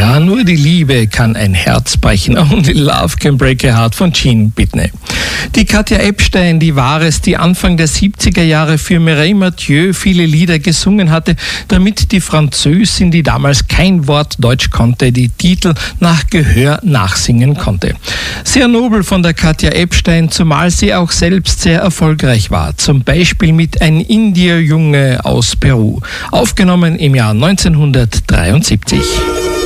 Ja, nur die Liebe kann ein Herz brechen. Only Love Can Break a Heart von Gene Pitney. Die Katja Ebstein, die war es, die Anfang der 70er Jahre für Mireille Mathieu viele Lieder gesungen hatte, damit die Französin, die damals kein Wort Deutsch konnte, die Titel nach Gehör nachsingen konnte. Sehr nobel von der Katja Ebstein, zumal sie auch selbst sehr erfolgreich war. Zum Beispiel mit Ein Indierjunge aus Peru, aufgenommen im Jahr 1973.